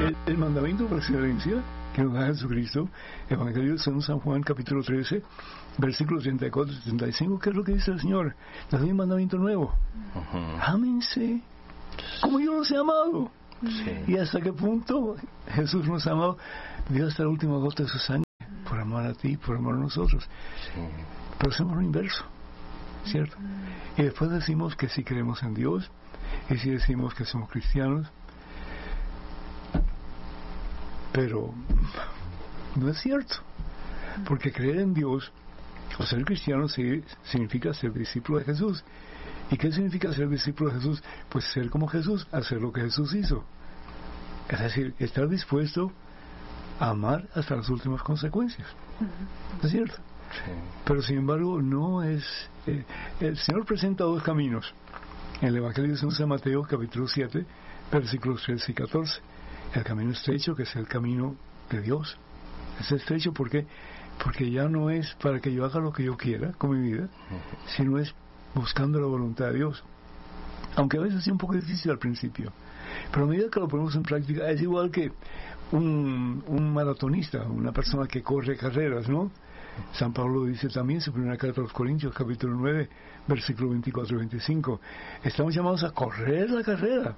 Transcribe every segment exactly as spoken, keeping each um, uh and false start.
el, el mandamiento por excelencia que nos da Jesucristo, Evangelio según San Juan, capítulo trece, versículos treinta y cuatro y treinta y cinco, ¿qué es lo que dice el Señor? Les doy un mandamiento nuevo. Uh-huh. Ámense como yo los he amado. Sí. ¿Y hasta qué punto Jesús nos ha amado? Dio hasta la última gota de su sangre por amar a ti, por amar a nosotros. Sí. Pero hacemos lo inverso, ¿cierto? Y después decimos que sí creemos en Dios, y sí decimos que somos cristianos, pero no es cierto, porque creer en Dios o ser cristiano sí, significa ser discípulo de Jesús. ¿Y qué significa ser discípulo de Jesús? Pues ser como Jesús, hacer lo que Jesús hizo. Es decir, estar dispuesto a amar hasta las últimas consecuencias. ¿Es cierto? Sí. Pero sin embargo no es... Eh, el Señor presenta dos caminos en el Evangelio de San Mateo, capítulo siete, versículos trece y catorce. El camino estrecho, que es el camino de Dios. Es estrecho porque porque ya no es para que yo haga lo que yo quiera con mi vida, uh-huh. sino es buscando la voluntad de Dios. Aunque a veces es un poco difícil al principio, pero a medida que lo ponemos en práctica es igual que un, un maratonista, una persona que corre carreras, ¿no? San Pablo dice también en su primera carta a los Corintios, capítulo nueve, versículo veinticuatro y veinticinco, estamos llamados a correr la carrera.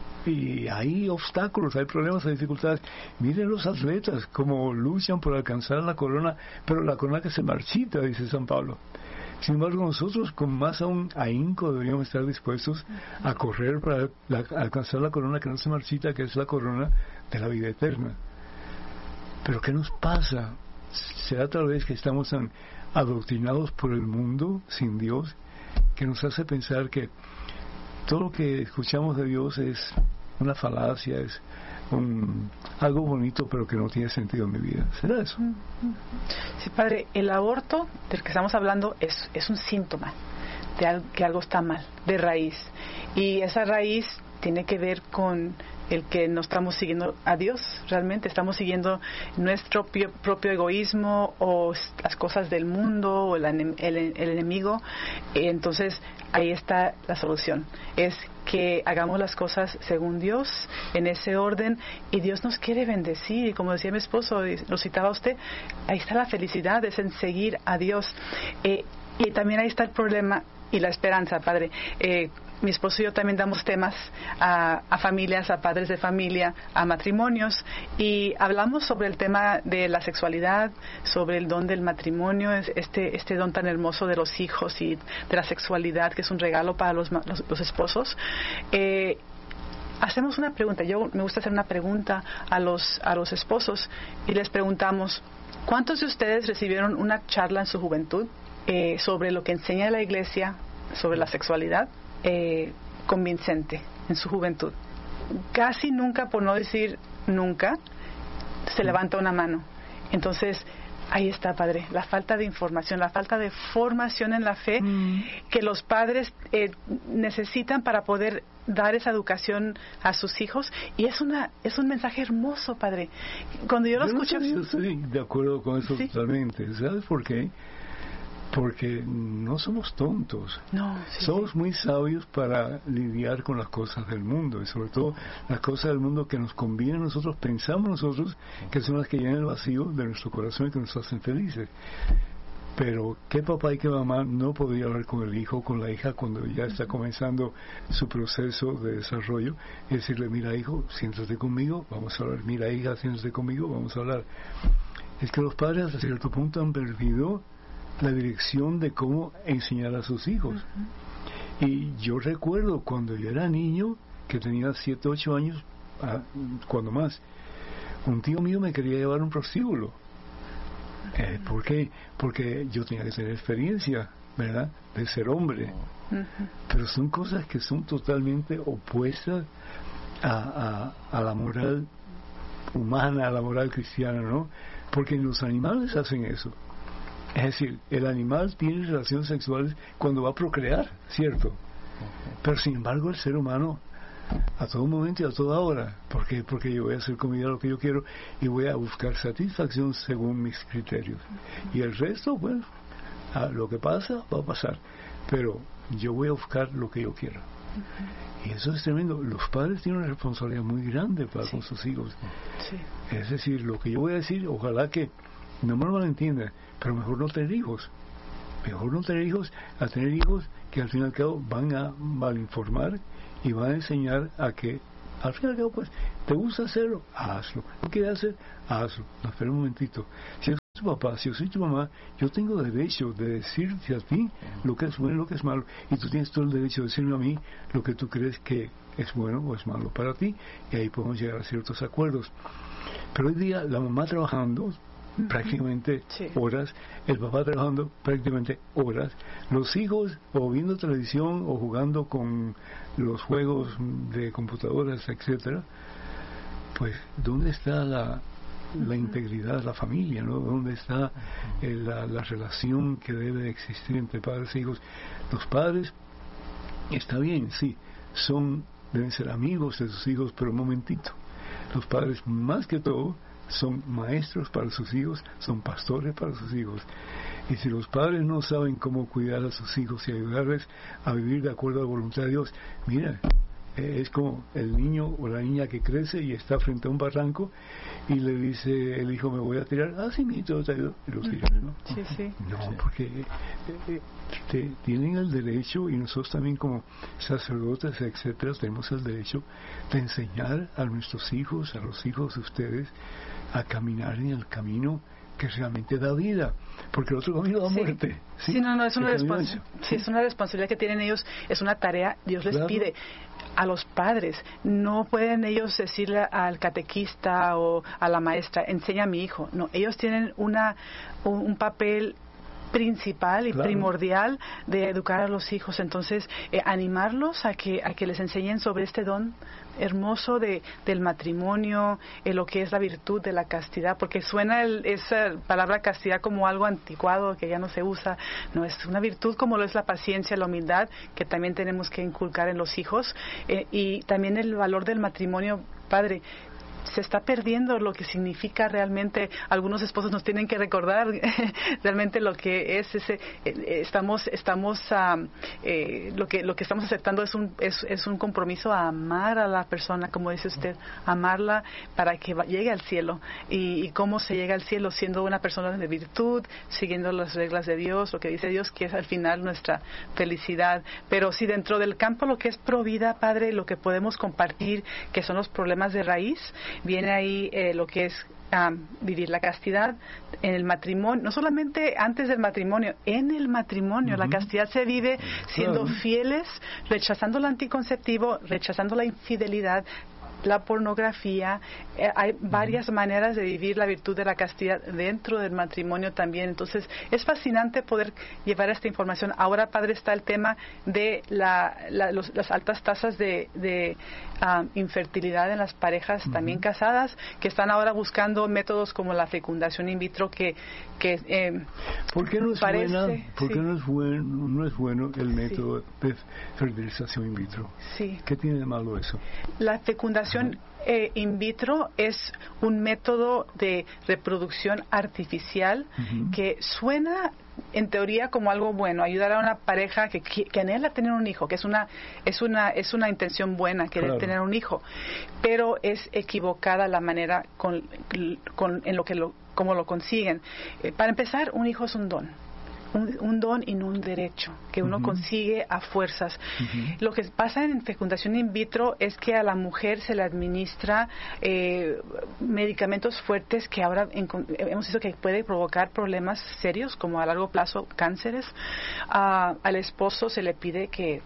Y hay obstáculos, hay problemas, hay dificultades. Miren los atletas como luchan por alcanzar la corona, pero la corona que se marchita, dice San Pablo. Sin embargo, nosotros con más aún ahínco deberíamos estar dispuestos a correr para la, alcanzar la corona que no se marchita, que es la corona de la vida eterna. Pero ¿qué nos pasa? ¿Será tal vez que estamos tan adoctrinados por el mundo sin Dios que nos hace pensar que todo lo que escuchamos de Dios es una falacia, es un, algo bonito pero que no tiene sentido en mi vida? ¿Será eso? Sí, padre, el aborto del que estamos hablando es, es un síntoma de al, que algo está mal, de raíz. Y esa raíz tiene que ver con el que no estamos siguiendo a Dios, realmente estamos siguiendo nuestro propio, propio egoísmo o las cosas del mundo o el, el, el enemigo. Entonces ahí está la solución, es que hagamos las cosas según Dios, en ese orden, y Dios nos quiere bendecir, y como decía mi esposo, lo citaba usted, ahí está la felicidad, es en seguir a Dios. Eh, y también ahí está el problema y la esperanza, padre. Eh, mi esposo y yo también damos temas a, a familias, a padres de familia, a matrimonios, y hablamos sobre el tema de la sexualidad, sobre el don del matrimonio, este, este don tan hermoso de los hijos y de la sexualidad, que es un regalo para los, los, los esposos. Eh, hacemos una pregunta, yo me gusta hacer una pregunta a los, a los esposos, y les preguntamos, ¿cuántos de ustedes recibieron una charla en su juventud eh, sobre lo que enseña la iglesia sobre la sexualidad? Eh, convincente en su juventud. Casi nunca, por no decir nunca, se levanta una mano. Entonces ahí está, padre, la falta de información, la falta de formación en la fe mm. que los padres eh, necesitan para poder dar esa educación a sus hijos, y es una es un mensaje hermoso, padre. Cuando yo lo yo escucho, no sé, yo estoy de acuerdo con eso, ¿sí? Totalmente. ¿Sabes por qué? Porque no somos tontos, no, sí, somos sí. muy sabios para lidiar con las cosas del mundo, y sobre todo las cosas del mundo que nos convienen a nosotros, pensamos nosotros que son las que llenan el vacío de nuestro corazón y que nos hacen felices. Pero ¿qué papá y qué mamá no podría hablar con el hijo o con la hija cuando ya está comenzando su proceso de desarrollo y decirle, mira hijo, siéntate conmigo, vamos a hablar, mira hija, siéntate conmigo, vamos a hablar? Es que los padres hasta cierto punto han perdido la dirección de cómo enseñar a sus hijos. Uh-huh. Y yo recuerdo cuando yo era niño, que tenía siete, ocho años, ah, cuando más, un tío mío me quería llevar a un prostíbulo. Uh-huh. Eh, ¿Por qué? Porque yo tenía que tener experiencia, ¿verdad?, de ser hombre. Uh-huh. Pero son cosas que son totalmente opuestas a, a, a la moral humana, a la moral cristiana, ¿no? Porque los animales hacen eso. Es decir, el animal tiene relaciones sexuales cuando va a procrear, ¿cierto? Pero sin embargo el ser humano, a todo momento y a toda hora, ¿por qué? Porque yo voy a hacer comida lo que yo quiero y voy a buscar satisfacción según mis criterios. Y el resto, bueno, lo que pasa, va a pasar. Pero yo voy a buscar lo que yo quiero. Uh-huh. Y eso es tremendo. Los padres tienen una responsabilidad muy grande para sí. con sus hijos. Sí. Es decir, lo que yo voy a decir, ojalá que no me lo malentiendan, pero mejor no tener hijos. Mejor no tener hijos a tener hijos que al fin y al cabo van a malinformar y van a enseñar a que al fin y al cabo, pues, ¿te gusta hacerlo? Hazlo. ¿No quieres hacer? Hazlo. No, espera un momentito. Si yo soy tu papá, si yo soy tu mamá, yo tengo derecho de decirte a ti lo que es bueno y lo que es malo. Y tú tienes todo el derecho de decirme a mí lo que tú crees que es bueno o es malo para ti. Y ahí podemos llegar a ciertos acuerdos. Pero hoy día la mamá trabajando prácticamente sí. horas, el papá trabajando prácticamente horas, los hijos o viendo televisión o jugando con los juegos de computadoras, etcétera. Pues ¿dónde está la, la integridad de la familia, ¿no? ¿Dónde está eh, la, la relación que debe existir entre padres e hijos? Los padres, está bien, sí, son, deben ser amigos de sus hijos, pero un momentito, los padres más que todo son maestros para sus hijos, son pastores para sus hijos. Y si los padres no saben cómo cuidar a sus hijos y ayudarles a vivir de acuerdo a la voluntad de Dios, mira, eh, es como el niño o la niña que crece y está frente a un barranco y le dice el hijo, me voy a tirar, ah, sí, mi todo te ayudo, y lo tira, ¿no? Sí, sí. No, porque eh, eh, te, tienen el derecho, y nosotros también como sacerdotes, etcétera, tenemos el derecho de enseñar a nuestros hijos, a los hijos de ustedes, a caminar en el camino que realmente da vida, porque el otro camino da sí. muerte. Sí, sí no, no, es una, respons- sí, es una responsabilidad que tienen ellos, es una tarea, Dios les claro. pide a los padres, no pueden ellos decirle al catequista o a la maestra, enseña a mi hijo, no, ellos tienen una un, un papel principal y claro. primordial de educar a los hijos, entonces eh, animarlos a que a que les enseñen sobre este don hermoso de del matrimonio, eh, lo que es la virtud de la castidad, porque suena el, esa palabra castidad como algo anticuado que ya no se usa, no, es una virtud como lo es la paciencia, la humildad, que también tenemos que inculcar en los hijos, eh, y también el valor del matrimonio, padre. Se está perdiendo lo que significa realmente. Algunos esposos nos tienen que recordar realmente lo que es ese eh, estamos estamos um, eh, lo que lo que estamos aceptando es un es, es un compromiso a amar a la persona, como dice usted, amarla para que va, llegue al cielo. Y, y cómo se llega al cielo, siendo una persona de virtud, siguiendo las reglas de Dios, lo que dice Dios, que es al final nuestra felicidad. Pero si dentro del campo lo que es provida, padre, lo que podemos compartir, que son los problemas de raíz, viene ahí eh, lo que es um, vivir la castidad en el matrimonio, no solamente antes del matrimonio, en el matrimonio. Uh-huh. La castidad se vive siendo claro. fieles, rechazando el anticonceptivo, rechazando la infidelidad, la pornografía. Eh, hay varias uh-huh. maneras de vivir la virtud de la castidad dentro del matrimonio también. Entonces es fascinante poder llevar esta información. Ahora, padre, está el tema de la, la, los, las altas tasas de, de um, infertilidad en las parejas uh-huh. también casadas, que están ahora buscando métodos como la fecundación in vitro, que, que eh, ¿por qué no es parece, buena, ¿por sí. qué no es bueno, no es bueno el método sí. de fertilización in vitro? Sí. ¿Qué tiene de malo eso? La fecundación Eh, in vitro es un método de reproducción artificial uh-huh. que suena en teoría como algo bueno, ayudar a una pareja que, que, que anhela tener un hijo, que es una es una es una intención buena querer claro. tener un hijo, pero es equivocada la manera con, con en lo que lo cómo lo consiguen. Eh, para empezar, un hijo es un don. Un, un don y no un derecho que uno uh-huh. consigue a fuerzas. Uh-huh. Lo que pasa en fecundación in vitro es que a la mujer se le administra eh, medicamentos fuertes que ahora en, hemos visto que puede provocar problemas serios como a largo plazo cánceres. Uh, al esposo se le pide que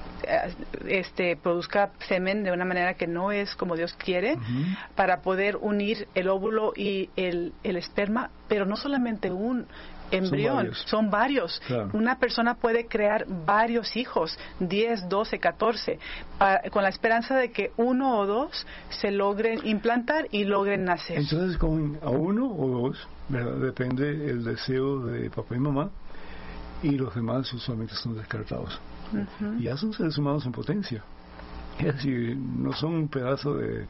este produzca semen de una manera que no es como Dios quiere uh-huh. para poder unir el óvulo y el, el esperma, pero no solamente un embrión, son varios, son varios. Claro. Una persona puede crear varios hijos, diez, doce, catorce, para, con la esperanza de que uno o dos se logren implantar y logren nacer. Entonces, con a uno o dos, ¿verdad? Depende el deseo de papá y mamá, y los demás usualmente son descartados. Uh-huh. Y ya son seres humanos en potencia. Es decir, no son un pedazo de,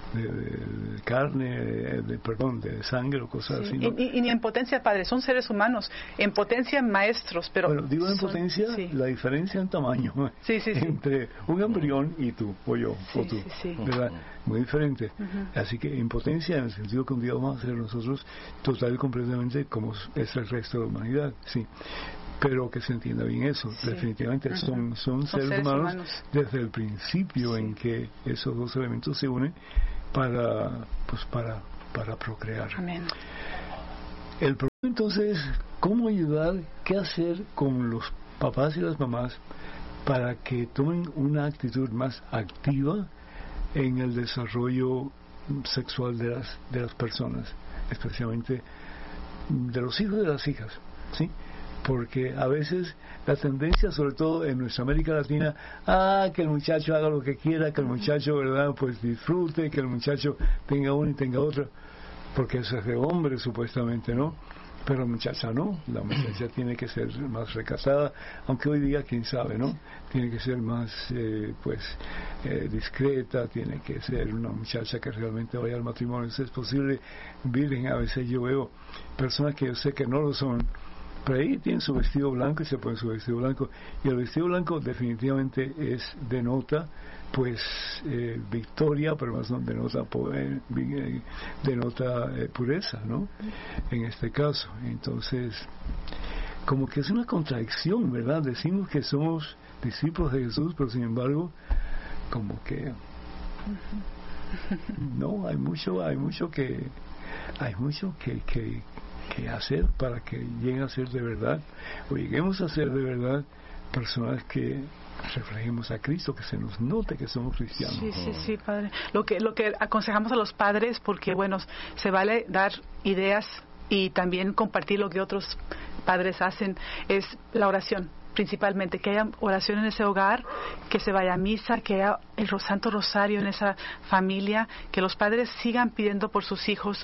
de, de carne, de, de, perdón, de sangre o cosas sí. así, ¿no? Y, y ni en potencia, padre, son seres humanos, en potencia maestros, pero... Bueno, digo en son, potencia, sí. la diferencia en tamaño sí, sí, sí. entre un embrión y tú, o yo, sí, o tú, sí, sí. ¿verdad? Muy diferente. Uh-huh. Así que en potencia, en el sentido que un día vamos a ser nosotros total y completamente como es el resto de la humanidad, sí. Pero que se entienda bien eso, sí. definitivamente uh-huh. son, son, son seres, seres humanos, humanos desde el principio sí. en que esos dos elementos se unen para, pues para, para procrear. Amén. El problema entonces es cómo ayudar, qué hacer con los papás y las mamás para que tomen una actitud más activa en el desarrollo sexual de las, de las personas, especialmente de los hijos y de las hijas, ¿sí? Porque a veces la tendencia, sobre todo en nuestra América Latina, ah, que el muchacho haga lo que quiera, que el muchacho, ¿verdad?, pues disfrute, que el muchacho tenga uno y tenga otro, porque eso es de hombre supuestamente, ¿no? Pero la muchacha no, la muchacha tiene que ser más recasada, aunque hoy día, quién sabe, ¿no? Tiene que ser más, eh, pues, eh, discreta, tiene que ser una muchacha que realmente vaya al matrimonio, si es posible, virgen. A veces yo veo personas que yo sé que no lo son, pero ahí tienen su vestido blanco y se ponen su vestido blanco, y el vestido blanco definitivamente es, denota, pues, eh, victoria, pero más no denota, eh, denota eh, pureza, ¿no? En este caso. Entonces, como que es una contradicción, ¿verdad? Decimos que somos discípulos de Jesús, pero sin embargo, como que no, hay mucho, hay mucho que, hay mucho que, que, que hacer para que lleguen a ser de verdad, o lleguemos a ser de verdad personas que reflejemos a Cristo, que se nos note que somos cristianos. Sí, sí, sí, padre. Lo que lo que aconsejamos a los padres, porque bueno, se vale dar ideas y también compartir lo que otros padres hacen, es la oración, principalmente, que haya oración en ese hogar, que se vaya a misa, que haya el Santo Rosario en esa familia, que los padres sigan pidiendo por sus hijos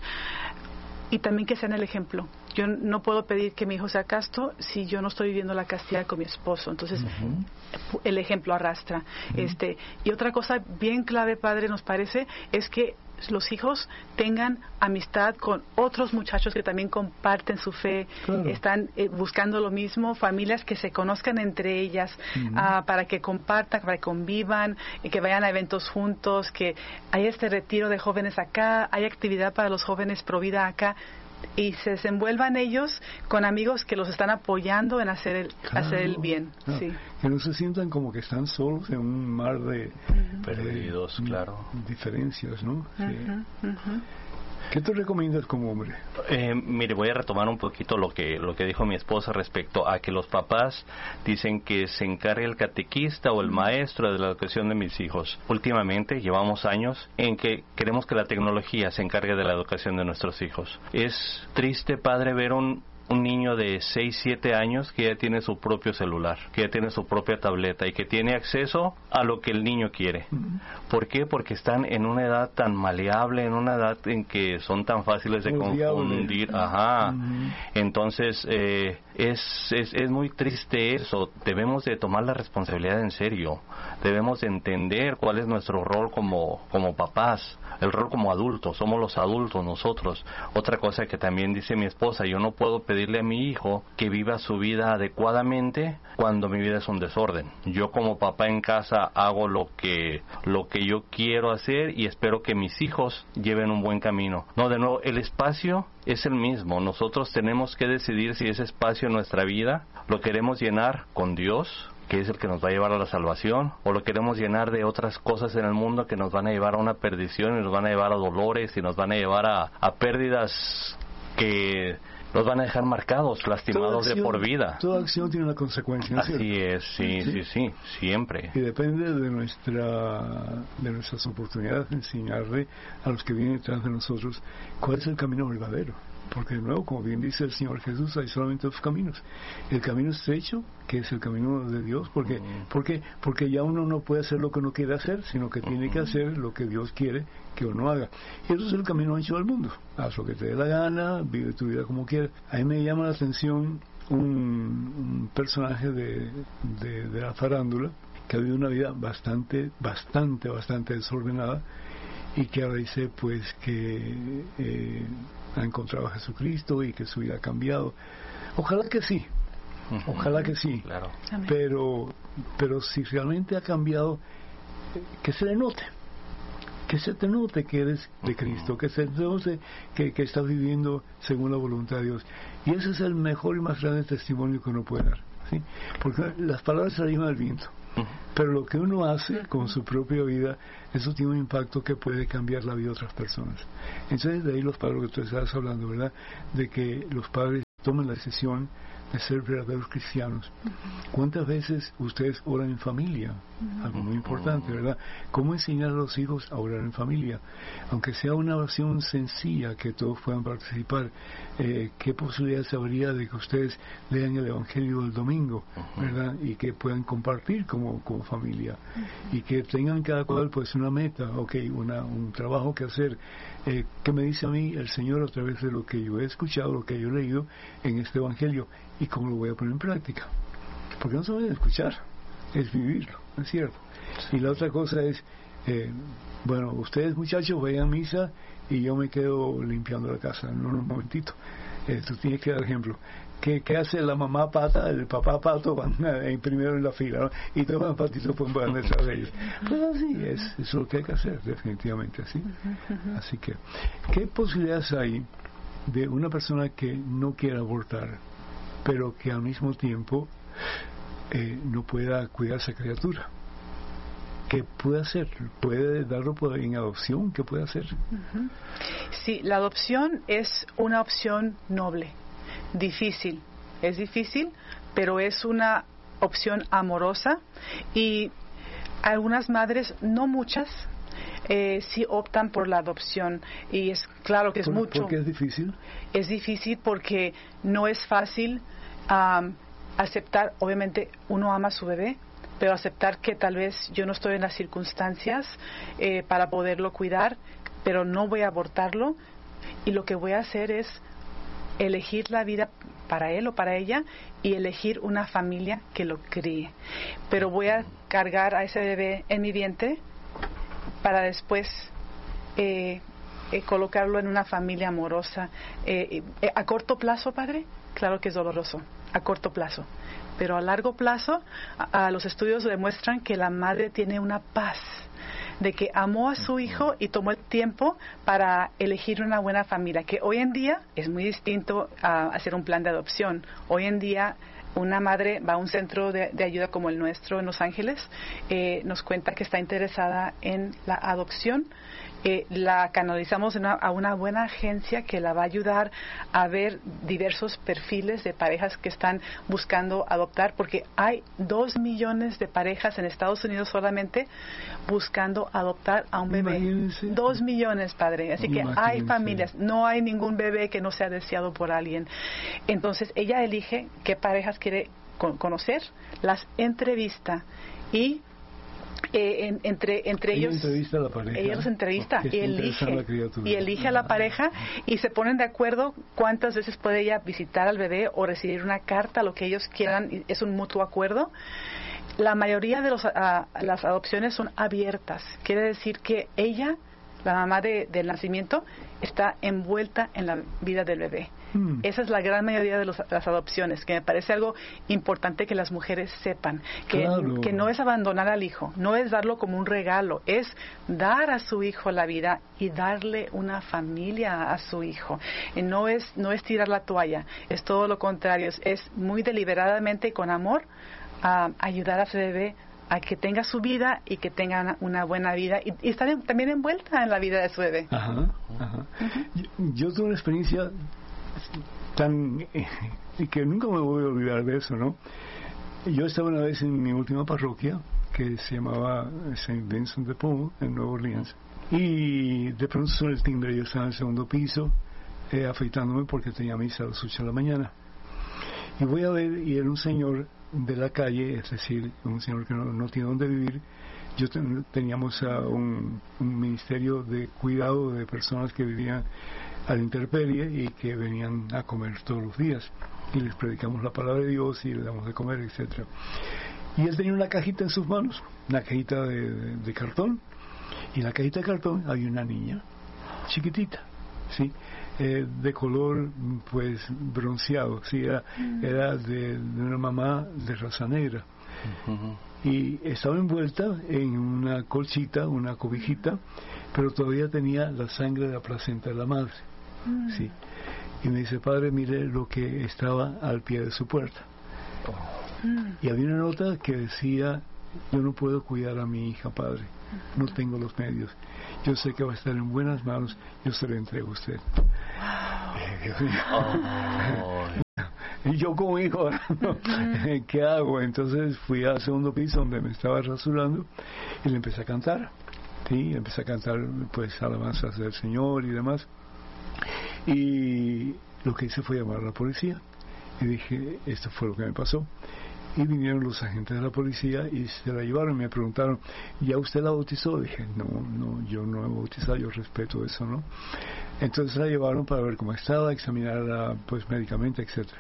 y también que sean el ejemplo. Yo no puedo pedir que mi hijo sea casto si yo no estoy viviendo la castidad con mi esposo. Entonces, uh-huh. el ejemplo arrastra. Uh-huh. Este, y otra cosa bien clave, padre, nos parece, es que los hijos tengan amistad con otros muchachos que también comparten su fe, claro. están eh, buscando lo mismo, familias que se conozcan entre ellas, uh-huh. uh, para que compartan, para que convivan, y que vayan a eventos juntos, que haya este retiro de jóvenes acá, hay actividad para los jóvenes pro vida acá, y se desenvuelvan ellos con amigos que los están apoyando en hacer el, claro, hacer el bien. Claro. Sí. Que no se sientan como que están solos en un mar de, uh-huh. perdidos, de, claro, diferencias, ¿no? Sí. Uh-huh, uh-huh. ¿Qué te recomiendas como hombre? Eh, mire, voy a retomar un poquito lo que lo que dijo mi esposa respecto a que los papás dicen que se encargue el catequista o el maestro de la educación de mis hijos. Últimamente llevamos años en que queremos que la tecnología se encargue de la educación de nuestros hijos. Es triste, padre, ver un un niño de seis, siete años que ya tiene su propio celular, que ya tiene su propia tableta y que tiene acceso a lo que el niño quiere. Uh-huh. ¿Por qué? Porque están en una edad tan maleable, en una edad en que son tan fáciles de Muy confundir. Diable. Ajá. Uh-huh. Entonces, eh, es, es, es muy triste eso. Debemos de tomar la responsabilidad en serio. Debemos de entender cuál es nuestro rol como, como papás, el rol como adultos. Somos los adultos nosotros. Otra cosa que también dice mi esposa, yo no puedo pedirle a mi hijo que viva su vida adecuadamente cuando mi vida es un desorden. Yo como papá en casa hago lo que lo que yo quiero hacer y espero que mis hijos lleven un buen camino. No, de nuevo, el espacio es el mismo. Nosotros tenemos que decidir si ese espacio en nuestra vida lo queremos llenar con Dios, que es el que nos va a llevar a la salvación, o lo queremos llenar de otras cosas en el mundo que nos van a llevar a una perdición y nos van a llevar a dolores y nos van a llevar a, a pérdidas que nos van a dejar marcados, lastimados acción, de por vida. Toda acción tiene una consecuencia, ¿no? Así ¿cierto? Es, sí, sí, sí, sí, siempre. Y depende de nuestra de nuestras oportunidades de enseñarle a los que vienen detrás de nosotros cuál es el camino verdadero. Porque de nuevo, como bien dice el Señor Jesús, hay solamente dos caminos. El camino estrecho, que es el camino de Dios, porque, uh-huh. porque, porque ya uno no puede hacer lo que uno quiere hacer, sino que uh-huh. tiene que hacer lo que Dios quiere que uno haga. Y eso es el camino ancho del mundo. Haz lo que te dé la gana, vive tu vida como quieras. A mí me llama la atención un, un personaje de, de, de la farándula que ha vivido una vida bastante, bastante, bastante desordenada, y que ahora dice pues que eh, ha encontrado a Jesucristo y que su vida ha cambiado. Ojalá que sí, ojalá que sí, claro. pero pero si realmente ha cambiado, que se le note, que se te note que eres de Cristo, que se te note que, que estás viviendo según la voluntad de Dios. Y ese es el mejor y más grande testimonio que uno puede dar, ¿sí? Porque las palabras se animan al viento, pero lo que uno hace con su propia vida, eso tiene un impacto que puede cambiar la vida de otras personas. Entonces de ahí los padres que tú estabas hablando, ¿verdad? De que los padres tomen la decisión de ser verdaderos cristianos. ¿Cuántas veces ustedes oran en familia? Algo muy importante, ¿verdad? ¿Cómo enseñar a los hijos a orar en familia? Aunque sea una oración sencilla que todos puedan participar, eh, ¿qué posibilidades habría de que ustedes lean el Evangelio del domingo, ¿verdad? Y que puedan compartir como, como familia. Y que tengan cada cual pues una meta, ok, una, un trabajo que hacer. Eh, ¿Qué me dice a mí el Señor a través de lo que yo he escuchado, lo que yo he leído en este Evangelio? ¿Y cómo lo voy a poner en práctica? Porque no se puede escuchar, es vivirlo, ¿no es cierto? Y la otra cosa es, eh, bueno, ustedes muchachos vayan a misa y yo me quedo limpiando la casa. No, no, un momentito, eh, tú tienes que dar ejemplo. ¿Qué, ¿Qué hace la mamá pata, el papá pato van eh, primero en la fila, ¿no? Y todos los patitos pues van detrás de ellos? Pues así es, eso es lo que hay que hacer, definitivamente así. Así que, ¿qué posibilidades hay de una persona que no quiera abortar, pero que al mismo tiempo eh, no pueda cuidar a esa criatura? ¿Qué puede hacer? ¿Puede darlo por, en adopción? ¿Qué puede hacer? Uh-huh. Sí, la adopción es una opción noble, difícil, es difícil, pero es una opción amorosa, y algunas madres, no muchas, eh, sí optan por la adopción, y es claro que es ¿Por, mucho. ¿Por qué es difícil? Es difícil porque no es fácil um, aceptar, obviamente uno ama a su bebé, pero aceptar que tal vez yo no estoy en las circunstancias eh, para poderlo cuidar, pero no voy a abortarlo, y lo que voy a hacer es elegir la vida para él o para ella y elegir una familia que lo críe. Pero voy a cargar a ese bebé en mi vientre para después eh, eh, colocarlo en una familia amorosa. Eh, eh, ¿A corto plazo, padre? Claro que es doloroso, a corto plazo. Pero a largo plazo, a, a los estudios demuestran que la madre tiene una paz de que amó a su hijo y tomó el tiempo para elegir una buena familia, que hoy en día es muy distinto a hacer un plan de adopción. Hoy en día una madre va a un centro de, de ayuda como el nuestro en Los Ángeles, eh, nos cuenta que está interesada en la adopción. Eh, la canalizamos una, a una buena agencia que la va a ayudar a ver diversos perfiles de parejas que están buscando adoptar, porque hay dos millones de parejas en Estados Unidos solamente buscando adoptar a un bebé. Imagínense. Dos millones, padre. Así que Imagínense. hay familias, no hay ningún bebé que no sea deseado por alguien. Entonces ella elige qué parejas quiere con- conocer, las entrevista y Eh, en, entre entre ella ellos entrevista a la pareja, ella los entrevista porque y está interesada en la elige criatura. y elige a la pareja y se ponen de acuerdo cuántas veces puede ella visitar al bebé o recibir una carta, lo que ellos quieran, y es un mutuo acuerdo. La mayoría de los, a, las adopciones son abiertas, quiere decir que ella, la mamá de, del nacimiento, está envuelta en la vida del bebé. Mm. Esa es la gran mayoría de los, las adopciones, que me parece algo importante que las mujeres sepan, que, claro. que no es abandonar al hijo, no es darlo como un regalo, es dar a su hijo la vida y darle una familia a su hijo. Y no es, no es tirar la toalla, es todo lo contrario, es, es muy deliberadamente y con amor uh, ayudar a ese bebé a que tenga su vida y que tenga una, una buena vida y, y estar en, también envuelta en la vida de su bebé. Ajá, ajá. Uh-huh. yo, yo tuve una experiencia tan eh, que nunca me voy a olvidar de eso, ¿no? Yo estaba una vez en mi última parroquia, que se llamaba Saint Vincent de Paul, en Nueva Orleans, y de pronto sonó el timbre. Yo estaba en el segundo piso eh, afeitándome porque tenía misa a las ocho de la mañana, y voy a ver, y era un señor de la calle, es decir, un señor que no, no tiene dónde vivir. Yo ten, teníamos uh, un, un ministerio de cuidado de personas que vivían a la intemperie y que venían a comer todos los días, y les predicamos la palabra de Dios y les damos de comer, etcétera. Y él tenía una cajita en sus manos, una cajita de, de, de cartón, Y en la cajita de cartón había una niña, chiquitita, ¿sí? Eh, de color, pues, bronceado, ¿sí? Era, mm. era de, de una mamá de raza negra. Uh-huh. Y estaba envuelta en una colchita, una cobijita, pero todavía tenía la sangre de la placenta de la madre, mm. ¿sí? Y me dice, padre, mire lo que estaba al pie de su puerta. Oh. Mm. Y había una nota que decía, yo no puedo cuidar a mi hija, padre, no tengo los medios. Yo sé que va a estar en buenas manos, yo se la entrego a usted. Eh, Dios mío. Oh. Y yo como hijo, ¿no? ¿Qué hago? Entonces fui al segundo piso donde me estaba rasurando y le empecé a cantar. Sí, empecé a cantar pues alabanzas del Señor y demás. Y lo que hice fue llamar a la policía. Y dije, esto fue lo que me pasó. Y vinieron los agentes de la policía y se la llevaron y me preguntaron, ¿ya usted la bautizó? Dije, no, no, yo no he bautizado, yo respeto eso, ¿no? Entonces la llevaron para ver cómo estaba, examinarla pues médicamente, etcétera.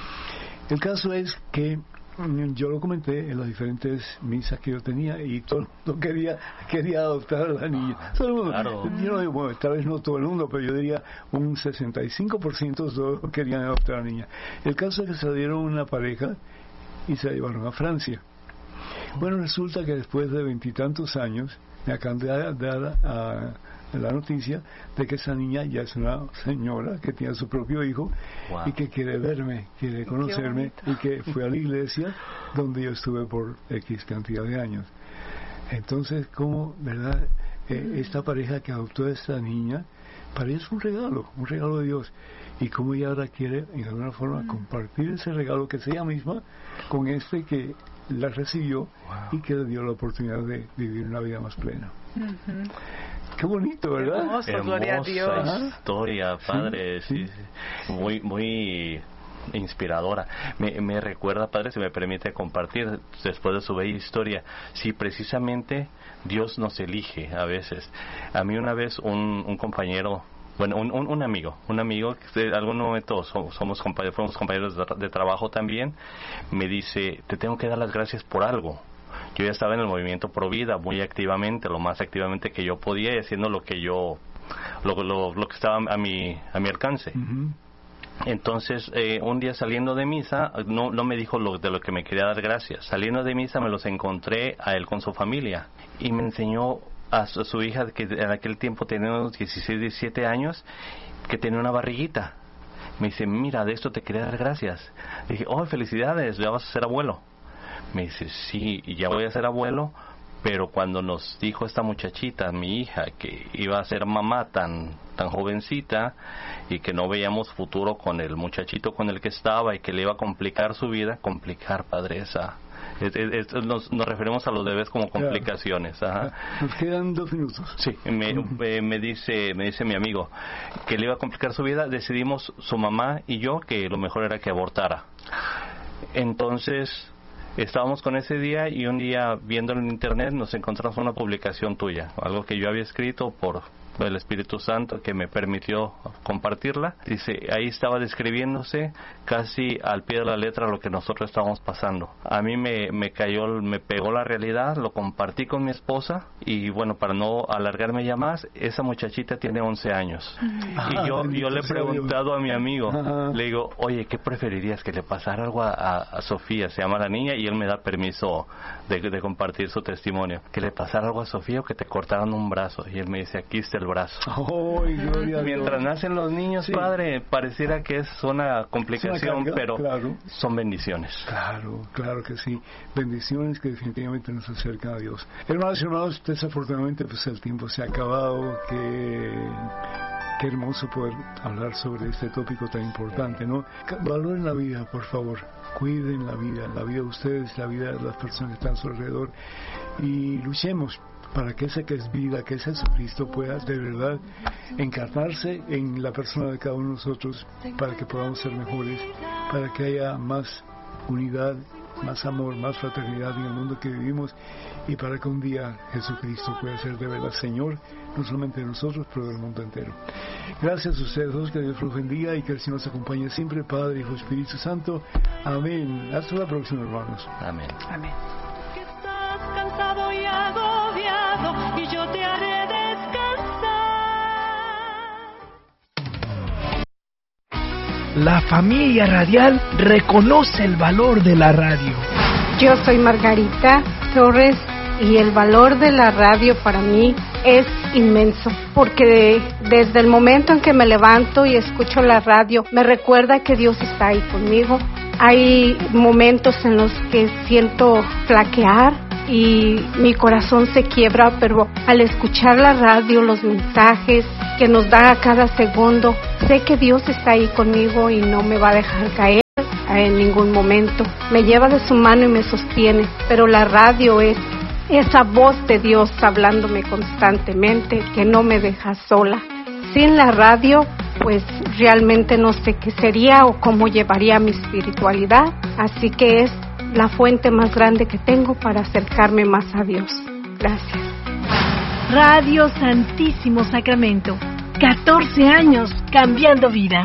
El caso es que yo lo comenté en las diferentes misas que yo tenía y todo el mundo quería, quería adoptar a la niña. Todo el mundo, claro. Yo no digo, bueno, tal vez no todo el mundo, pero yo diría un sesenta y cinco por ciento todos querían adoptar a la niña. El caso es que se la dieron una pareja y se la llevaron a Francia. Bueno, resulta que después de veintitantos años me acaban de dar a la noticia de que esa niña ya es una señora que tiene su propio hijo. Wow. Y que quiere verme, quiere conocerme y que fue a la iglesia donde yo estuve por X cantidad de años. Entonces, como, ¿verdad? Eh, esta pareja que adoptó a esta niña, para ella es un regalo, un regalo de Dios. Y como ella ahora quiere, en alguna forma, mm. compartir ese regalo que es ella misma con este que la recibió. Wow. Y que le dio la oportunidad de vivir una vida más plena. Uh-huh. Qué bonito, ¿verdad? Hermoso, Hermosa gloria a Dios. Historia, padre, sí, sí, sí. Muy, muy inspiradora. Me, me recuerda, padre, si me permite compartir después de su bella historia. Sí, precisamente Dios nos elige a veces. A mí una vez un, un compañero, bueno, un, un, un amigo, un amigo que en algún momento somos, somos compañeros, fuimos compañeros de, de trabajo también, me dice, te tengo que dar las gracias por algo. Yo ya estaba en el movimiento Pro Vida muy activamente, lo más activamente que yo podía, y haciendo lo que yo, lo, lo, lo que estaba a mi, a mi alcance. Uh-huh. Entonces, eh, un día saliendo de misa, no, no me dijo lo, de lo que me quería dar gracias. Saliendo de misa me los encontré a él con su familia y me enseñó a su, a su hija, que en aquel tiempo tenía unos dieciséis, diecisiete años, que tenía una barriguita. Me dice, mira, de esto te quería dar gracias. Dije, oh, felicidades, ya vas a ser abuelo. Me dice, sí, ya voy a ser abuelo, pero cuando nos dijo esta muchachita, mi hija, que iba a ser mamá tan tan jovencita y que no veíamos futuro con el muchachito con el que estaba y que le iba a complicar su vida, complicar, padre, esa... Es, es, es, nos, nos referimos a los bebés como complicaciones. Claro. Ajá. Nos quedan dos minutos. Sí, me, me, me dice me dice mi amigo que le iba a complicar su vida. Decidimos, su mamá y yo, que lo mejor era que abortara. Entonces estábamos con ese día y un día viendo en internet nos encontramos una publicación tuya, algo que yo había escrito por el Espíritu Santo que me permitió compartirla. Dice, ahí estaba describiéndose casi al pie de la letra lo que nosotros estábamos pasando. A mí me, me cayó, me pegó la realidad, lo compartí con mi esposa y bueno, para no alargarme ya más, esa muchachita tiene once años. Ah, y yo, yo le he preguntado a mi amigo, uh-huh. le digo, oye, ¿qué preferirías? Que le pasara algo a, a, a Sofía, se llama la niña, y él me da permiso de, de compartir su testimonio. Que le pasara algo a Sofía o que te cortaran un brazo. Y él me dice, aquí está el brazo. Oh, mientras nacen los niños, sí. Padre, pareciera que es una complicación, es una carga, pero claro. Son bendiciones. Claro, claro que sí. Bendiciones que definitivamente nos acercan a Dios. Hermanos y hermanos, desafortunadamente pues el tiempo se ha acabado. Que qué hermoso poder hablar sobre este tópico tan importante, ¿no? Valoren la vida, por favor. Cuiden la vida, la vida de ustedes, la vida de las personas que están a su alrededor, y luchemos para que ese que es vida, que es Jesucristo, pueda de verdad encarnarse en la persona de cada uno de nosotros, para que podamos ser mejores, para que haya más unidad, más amor, más fraternidad en el mundo que vivimos, y para que un día Jesucristo pueda ser de verdad Señor, no solamente de nosotros, pero del mundo entero. Gracias a ustedes dos, que Dios los bendiga y que el Señor nos acompañe siempre, Padre, Hijo, Espíritu Santo. Amén. Hasta la próxima, hermanos. Amén. Amén. Que estás cansado y agobiado y yo te La familia radial reconoce el valor de la radio. Yo soy Margarita Torres y el valor de la radio para mí es inmenso, porque desde el momento en que me levanto y escucho la radio, me recuerda que Dios está ahí conmigo. Hay momentos en los que siento flaquear y mi corazón se quiebra, pero al escuchar la radio, los mensajes que nos da a cada segundo, sé que Dios está ahí conmigo y no me va a dejar caer en ningún momento. Me lleva de su mano y me sostiene, pero la radio es esa voz de Dios hablándome constantemente que no me deja sola. Sin la radio, pues realmente no sé qué sería o cómo llevaría mi espiritualidad, así que es la fuente más grande que tengo para acercarme más a Dios. Gracias. Radio Santísimo Sacramento, catorce años cambiando vidas.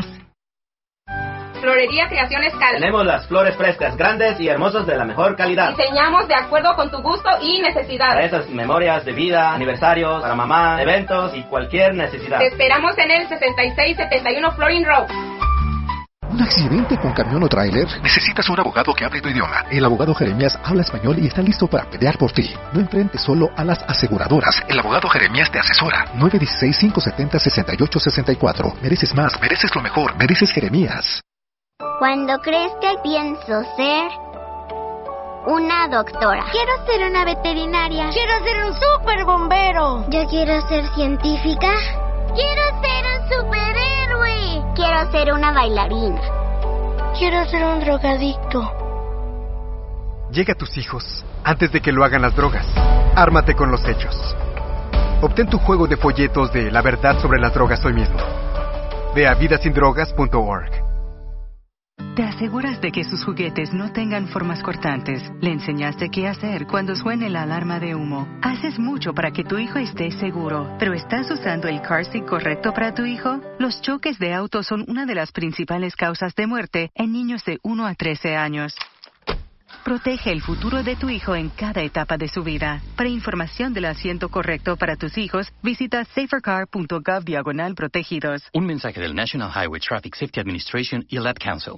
Florería Creaciones Cal. Tenemos las flores frescas, grandes y hermosas de la mejor calidad. Diseñamos de acuerdo con tu gusto y necesidad. Para esas memorias de vida, aniversarios, para mamá, eventos y cualquier necesidad. Te esperamos en el sesenta y seis setenta y uno Florin Road. ¿Un accidente con camión o tráiler? Necesitas un abogado que hable tu idioma. El abogado Jeremías habla español y está listo para pelear por ti. No enfrentes solo a las aseguradoras. El abogado Jeremías te asesora. nueve uno seis, cinco siete cero, seis ocho seis cuatro. Mereces más, mereces lo mejor, mereces Jeremías. Cuando crezca pienso ser una doctora. Quiero ser una veterinaria. Quiero ser un super bombero. Yo quiero ser científica. Quiero ser un superhéroe. Quiero ser una bailarina. Quiero ser un drogadicto. Llega a tus hijos antes de que lo hagan las drogas. Ármate con los hechos. Obtén tu juego de folletos de La verdad sobre las drogas hoy mismo. Ve a vida sin drogas punto org. ¿Te aseguras de que sus juguetes no tengan formas cortantes? ¿Le enseñaste qué hacer cuando suene la alarma de humo? Haces mucho para que tu hijo esté seguro, pero ¿estás usando el car seat correcto para tu hijo? Los choques de auto son una de las principales causas de muerte en niños de uno a trece años. Protege el futuro de tu hijo en cada etapa de su vida. Para información del asiento correcto para tus hijos, visita safercar punto gov diagonal protegidos. Un mensaje del National Highway Traffic Safety Administration y el Ad Council.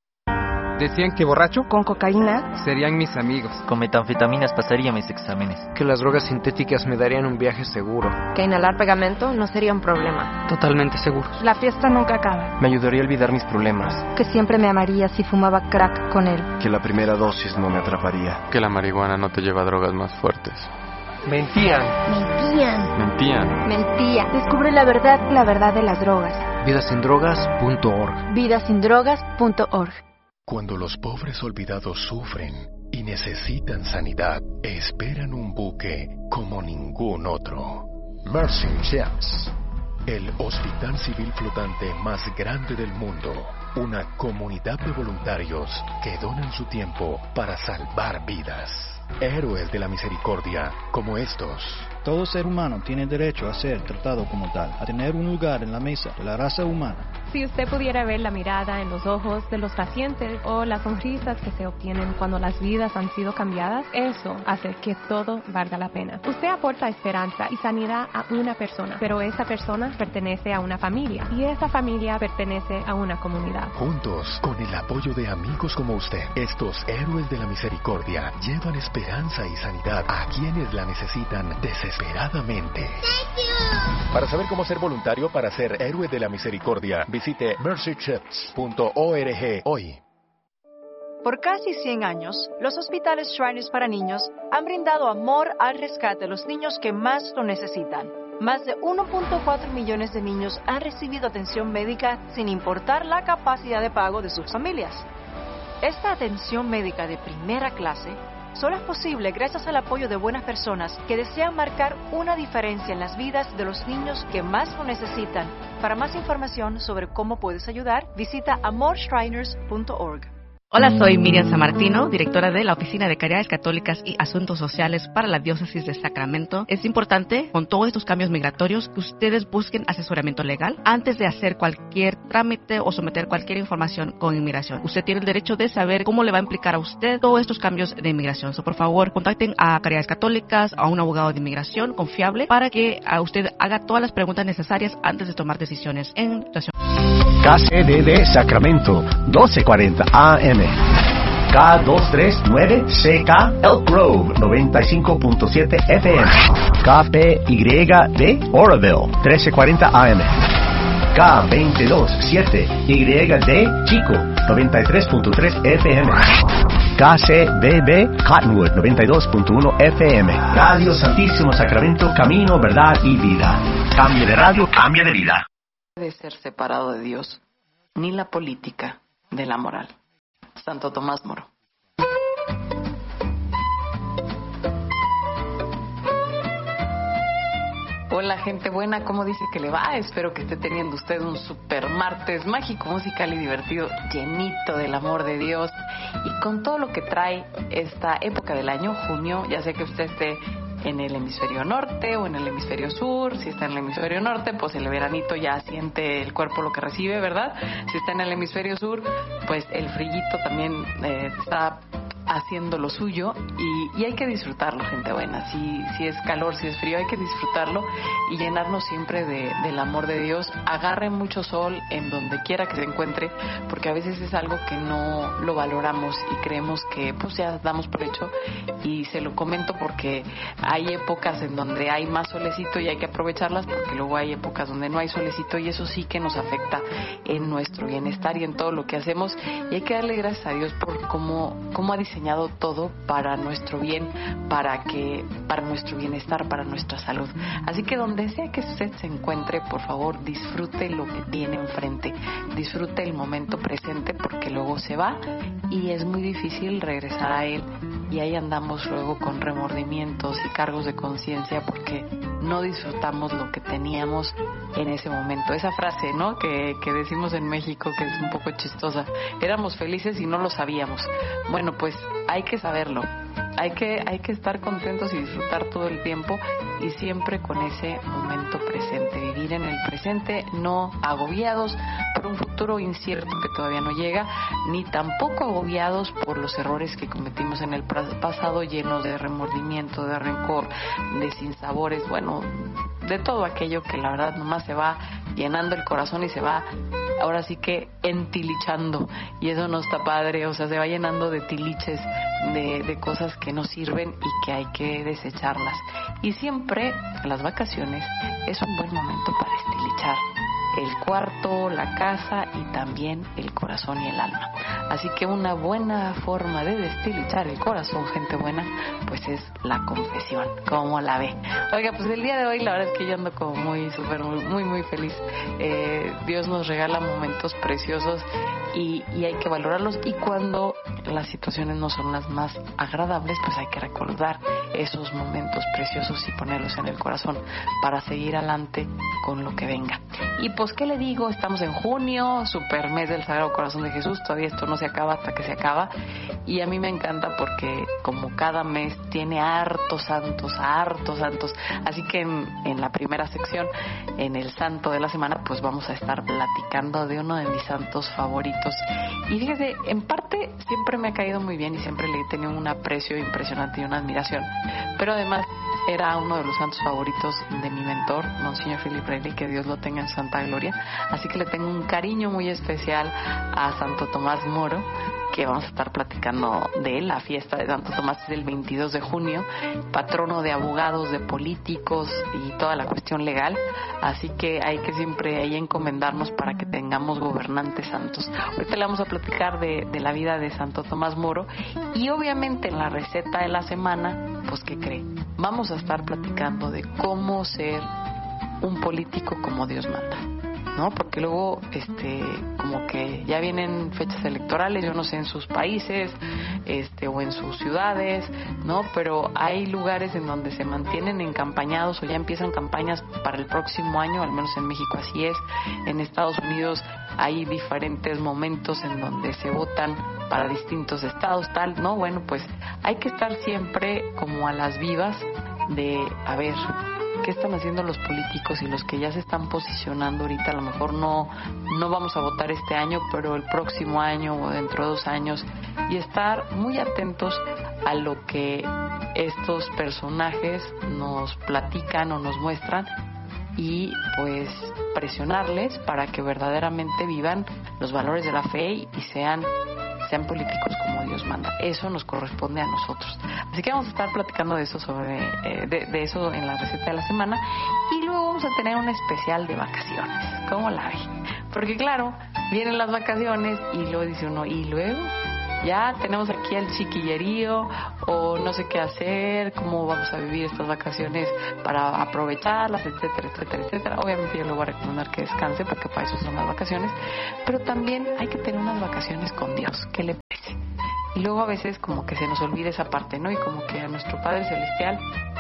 Decían que borracho, con cocaína, serían mis amigos. Con metanfetaminas pasaría mis exámenes. Que las drogas sintéticas me darían un viaje seguro. Que inhalar pegamento no sería un problema. Totalmente seguros. La fiesta nunca acaba. Me ayudaría a olvidar mis problemas. Que siempre me amaría si fumaba crack con él. Que la primera dosis no me atraparía. Que la marihuana no te lleva a drogas más fuertes. Mentían. Mentían. Mentían. Mentía. Descubre la verdad, la verdad de las drogas. vida sin drogas punto org. vida sin drogas punto org. Cuando los pobres olvidados sufren y necesitan sanidad, esperan un buque como ningún otro. Mercy Ships, el hospital civil flotante más grande del mundo. Una comunidad de voluntarios que donan su tiempo para salvar vidas. Héroes de la misericordia como estos. Todo ser humano tiene derecho a ser tratado como tal, a tener un lugar en la mesa de la raza humana. Si usted pudiera ver la mirada en los ojos de los pacientes o las sonrisas que se obtienen cuando las vidas han sido cambiadas, eso hace que todo valga la pena. Usted aporta esperanza y sanidad a una persona, pero esa persona pertenece a una familia y esa familia pertenece a una comunidad. Juntos, con el apoyo de amigos como usted, estos héroes de la misericordia llevan esperanza y sanidad a quienes la necesitan desesperadamente. Para saber cómo ser voluntario para ser héroe de la misericordia, visite mercy chips punto org hoy. Por casi cien años, los hospitales Shriners para niños han brindado amor al rescate de los niños que más lo necesitan. Más de uno punto cuatro millones de niños han recibido atención médica sin importar la capacidad de pago de sus familias. Esta atención médica de primera clase solo es posible gracias al apoyo de buenas personas que desean marcar una diferencia en las vidas de los niños que más lo necesitan. Para más información sobre cómo puedes ayudar, visita amor shriners punto org. Hola, soy Miriam Sammartino, directora de la Oficina de Caridades Católicas y Asuntos Sociales para la Diócesis de Sacramento. Es importante, con todos estos cambios migratorios, que ustedes busquen asesoramiento legal antes de hacer cualquier trámite o someter cualquier información con inmigración. Usted tiene el derecho de saber cómo le va a implicar a usted todos estos cambios de inmigración. So, por favor, contacten a Caridades Católicas, a un abogado de inmigración confiable, para que a usted haga todas las preguntas necesarias antes de tomar decisiones en relación. K C D D Sacramento, doce cuarenta A M. K doscientos treinta y nueve C K Elk Grove, noventa y cinco punto siete F M. K P Y D Oroville, trece cuarenta A M. K veintidós siete Y D Chico, noventa y tres punto tres F M. K C B B Cottonwood, noventa y dos punto uno F M. Radio Santísimo Sacramento, camino, verdad y vida. Cambio de radio, cambio de vida. No puede ser separado de Dios, ni la política de la moral. Santo Tomás Moro. Hola gente buena, ¿cómo dice que le va? Espero que esté teniendo usted un super martes mágico, musical y divertido, llenito del amor de Dios y con todo lo que trae esta época del año, junio. Ya sé que usted esté en el hemisferio norte o en el hemisferio sur. Si está en el hemisferio norte, pues el veranito ya siente el cuerpo lo que recibe, ¿verdad? Si está en el hemisferio sur, pues el frillito también eh, está haciendo lo suyo y, y hay que disfrutarlo, gente buena. Si, si es calor, si es frío, hay que disfrutarlo y llenarnos siempre de, del amor de Dios. Agarre mucho sol en donde quiera que se encuentre, porque a veces es algo que no lo valoramos y creemos que pues ya damos por hecho, y se lo comento porque hay épocas en donde hay más solecito y hay que aprovecharlas, porque luego hay épocas donde no hay solecito y eso sí que nos afecta en nuestro bienestar y en todo lo que hacemos, y hay que darle gracias a Dios por cómo, cómo ha diseñado todo para nuestro bien, para que para nuestro bienestar, para nuestra salud. Así que donde sea que usted se encuentre, por favor, disfrute lo que tiene enfrente, disfrute el momento presente, porque luego se va y es muy difícil regresar a él, y ahí andamos luego con remordimientos y cargos de conciencia porque no disfrutamos lo que teníamos en ese momento. Esa frase, ¿no?, que, que decimos en México, que es un poco chistosa: éramos felices y no lo sabíamos. Bueno, pues hay que saberlo, hay que, hay que estar contentos y disfrutar todo el tiempo, y siempre con ese momento presente, vivir en el presente, no agobiados por un futuro incierto que todavía no llega, ni tampoco agobiados por los errores que cometimos en el pasado, llenos de remordimiento, de rencor, de sinsabores, bueno, de todo aquello que la verdad nomás se va llenando el corazón y se va ahora sí que entilichando, y eso no está padre. O sea, se va llenando de tiliches, de, de cosas que no sirven y que hay que desecharlas. Y siempre las vacaciones es un buen momento para estilichar el cuarto, la casa y también el corazón y el alma. Así que una buena forma de destilichar el corazón, gente buena, pues es la confesión. ¿Cómo la ve? Oiga, pues el día de hoy la verdad es que yo ando como muy, súper, muy, muy, muy feliz. Eh, Dios nos regala momentos preciosos y, y hay que valorarlos, y cuando las situaciones no son las más agradables, pues hay que recordar esos momentos preciosos y ponerlos en el corazón para seguir adelante con lo que venga. Y pues, ¿qué le digo? Estamos en junio, super mes del Sagrado Corazón de Jesús. Todavía esto no se acaba hasta que se acaba, y a mí me encanta porque como cada mes tiene hartos santos, hartos santos. Así que en, en la primera sección, en el santo de la semana, pues vamos a estar platicando de uno de mis santos favoritos. Y fíjese, en parte siempre me ha caído muy bien y siempre le he tenido un aprecio impresionante y una admiración, pero además era uno de los santos favoritos de mi mentor, Monseñor Philip Reilly, que Dios lo tenga en santa gloria. Así que le tengo un cariño muy especial a Santo Tomás Moro, que vamos a estar platicando de él. La fiesta de Santo Tomás es el veintidós de junio, patrono de abogados, de políticos y toda la cuestión legal. Así que hay que siempre ahí encomendarnos para que tengamos gobernantes santos. Ahorita le vamos a platicar de, de la vida de Santo Tomás Moro, y obviamente en la receta de la semana, pues ¿qué cree? Vamos a estar platicando de cómo ser un político como Dios manda, ¿no? Porque luego, este, como que ya vienen fechas electorales, yo no sé en sus países, este, o en sus ciudades, ¿no? Pero hay lugares en donde se mantienen encampañados o ya empiezan campañas para el próximo año, al menos en México así es. En Estados Unidos hay diferentes momentos en donde se votan para distintos estados, tal, ¿no? Bueno, pues hay que estar siempre como a las vivas de, a ver, ¿qué están haciendo los políticos y los que ya se están posicionando ahorita? A lo mejor no, no vamos a votar este año, pero el próximo año o dentro de dos años, y estar muy atentos a lo que estos personajes nos platican o nos muestran, y pues presionarles para que verdaderamente vivan los valores de la fe y sean sean políticos como Dios manda. Eso nos corresponde a nosotros. Así que vamos a estar platicando de eso sobre eh, de, de eso en la receta de la semana, y luego vamos a tener un especial de vacaciones. ¿Cómo la ve? Porque claro, vienen las vacaciones y luego dice uno, ¿y luego? Ya tenemos aquí el chiquillerío o no sé qué hacer, cómo vamos a vivir estas vacaciones para aprovecharlas, etcétera, etcétera, etcétera. Obviamente yo le voy a recomendar que descanse porque para eso son las vacaciones, pero también hay que tener unas vacaciones con Dios. ¿Qué le parece? Y luego a veces como que se nos olvida esa parte, ¿no? Y como que a nuestro Padre Celestial,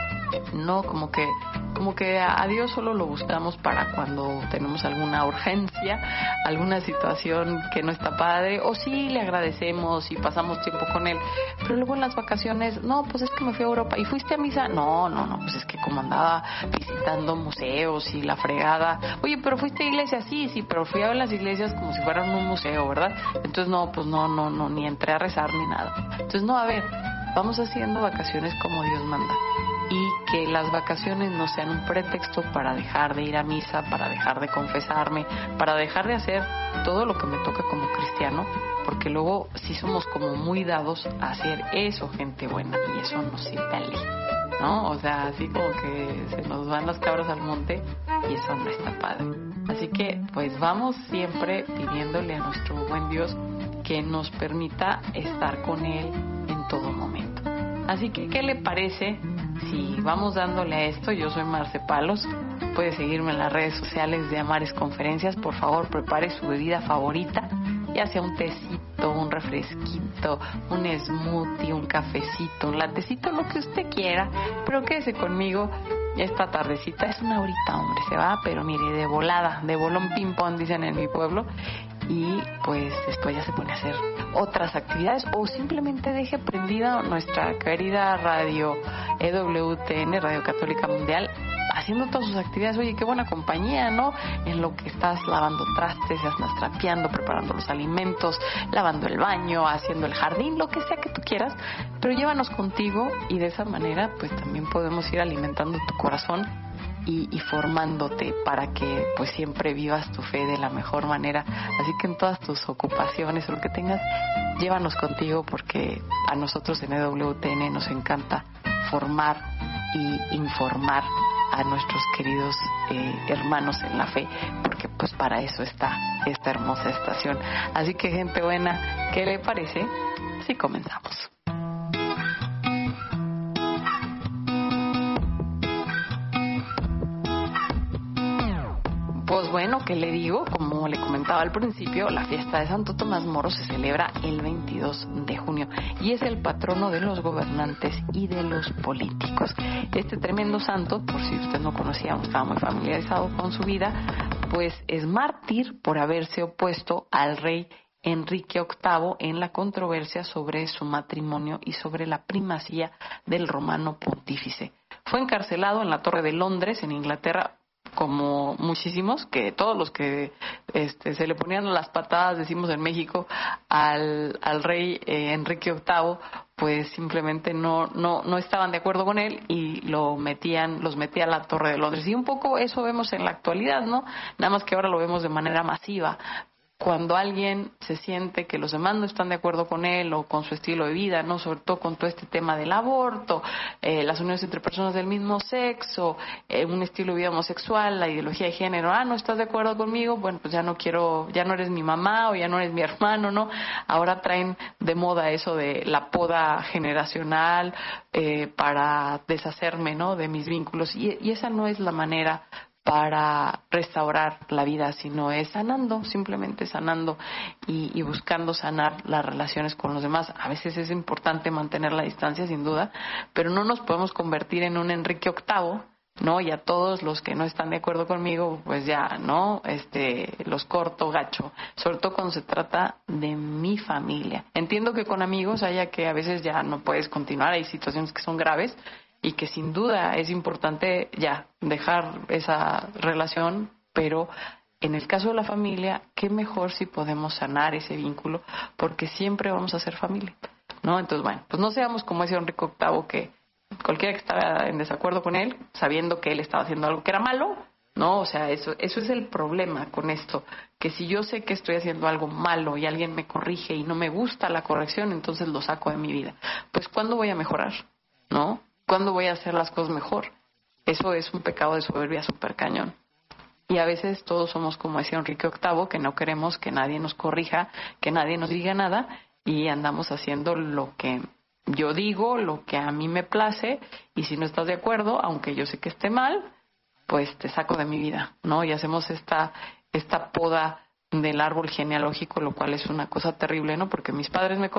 no, como que como que a Dios solo lo buscamos para cuando tenemos alguna urgencia, alguna situación que no está padre, o sí le agradecemos y pasamos tiempo con Él, pero luego en las vacaciones, no, pues es que me fui a Europa. ¿Y fuiste a misa? No, no, no, pues es que como andaba visitando museos y la fregada. Oye, pero fuiste a iglesia, sí, sí, pero fui a ver las iglesias como si fueran un museo, ¿verdad? Entonces no, pues no, no, no, ni entré a rezar ni nada. Entonces no, a ver, vamos haciendo vacaciones como Dios manda. Y que las vacaciones no sean un pretexto para dejar de ir a misa, para dejar de confesarme, para dejar de hacer todo lo que me toca como cristiano, porque luego sí somos como muy dados a hacer eso, gente buena, y eso no sirve al ley, ¿no? O sea, así como que se nos van las cabras al monte y eso no está padre. Así que pues vamos siempre pidiéndole a nuestro buen Dios que nos permita estar con Él en todo momento. Así que, ¿qué le parece si vamos dándole a esto? Yo soy Marce Palos. Puede seguirme en las redes sociales de Amares Conferencias. Por favor, prepare su bebida favorita, ya sea un tecito, un refresquito, un smoothie, un cafecito, un latecito, lo que usted quiera. Pero quédese conmigo esta tardecita. Es una horita, hombre, se va, pero mire, de volada, de bolón ping-pong, dicen en mi pueblo. Y pues después ya se pone a hacer otras actividades, o simplemente deje prendida nuestra querida radio E W T N, Radio Católica Mundial, haciendo todas sus actividades. Oye, qué buena compañía, ¿no? En lo que estás lavando trastes, estás trapeando, preparando los alimentos, lavando el baño, haciendo el jardín, lo que sea que tú quieras, pero llévanos contigo, y de esa manera pues también podemos ir alimentando tu corazón Y, y formándote para que pues siempre vivas tu fe de la mejor manera. Así que en todas tus ocupaciones o lo que tengas, llévanos contigo, porque a nosotros en E W T N nos encanta formar y informar a nuestros queridos eh, hermanos en la fe, porque pues para eso está esta hermosa estación. Así que, gente buena, ¿qué le parece si comenzamos? Pues bueno, ¿qué le digo? Como le comentaba al principio, la fiesta de Santo Tomás Moro se celebra el veintidós de junio y es el patrono de los gobernantes y de los políticos. Este tremendo santo, por si usted no conocía, no estaba muy familiarizado con su vida, pues es mártir por haberse opuesto al rey Enrique octavo en la controversia sobre su matrimonio y sobre la primacía del romano pontífice. Fue encarcelado en la Torre de Londres, en Inglaterra, como muchísimos, que todos los que este, se le ponían las patadas, decimos en México, al, al rey eh, Enrique octavo, pues simplemente no, no, no estaban de acuerdo con él y lo metían, los metía a la Torre de Londres. Y un poco eso vemos en la actualidad, ¿no? Nada más que ahora lo vemos de manera masiva. Cuando alguien se siente que los demás no están de acuerdo con él o con su estilo de vida, no, sobre todo con todo este tema del aborto, eh, las uniones entre personas del mismo sexo, eh, un estilo de vida homosexual, la ideología de género, ah, no estás de acuerdo conmigo, bueno, pues ya no quiero, ya no eres mi mamá o ya no eres mi hermano, ¿no? Ahora traen de moda eso de la poda generacional eh, para deshacerme, ¿no?, de mis vínculos, y, y esa no es la manera para restaurar la vida, sino es sanando, simplemente sanando y, y buscando sanar las relaciones con los demás. A veces es importante mantener la distancia, sin duda, pero no nos podemos convertir en un Enrique octavo, ¿no? Y a todos los que no están de acuerdo conmigo, pues ya, ¿no? Este, los corto, gacho, sobre todo cuando se trata de mi familia. Entiendo que con amigos haya que a veces ya no puedes continuar, hay situaciones que son graves, y que sin duda es importante ya dejar esa relación, pero en el caso de la familia, qué mejor si podemos sanar ese vínculo, porque siempre vamos a ser familia, ¿no? Entonces, bueno, pues no seamos como ese Enrique octavo que cualquiera que estaba en desacuerdo con él, sabiendo que él estaba haciendo algo que era malo, ¿no? O sea, eso, eso es el problema con esto, que si yo sé que estoy haciendo algo malo y alguien me corrige y no me gusta la corrección, entonces lo saco de mi vida. Pues, ¿cuándo voy a mejorar? ¿No? ¿Cuándo voy a hacer las cosas mejor? Eso es un pecado de soberbia súper cañón. Y a veces todos somos como decía Enrique octavo, que no queremos que nadie nos corrija, que nadie nos diga nada, y andamos haciendo lo que yo digo, lo que a mí me place, y si no estás de acuerdo, aunque yo sé que esté mal, pues te saco de mi vida, ¿no? Y hacemos esta, esta poda del árbol genealógico, lo cual es una cosa terrible, ¿no? Porque mis padres me